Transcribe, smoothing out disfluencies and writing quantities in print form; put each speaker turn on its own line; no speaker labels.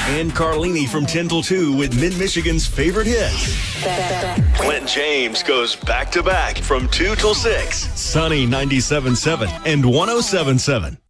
And Carlini from 10 till 2 with Mid-Michigan's favorite hits. Clint James goes back-to-back from 2 till 6. Sunny 97.7 and 107.7.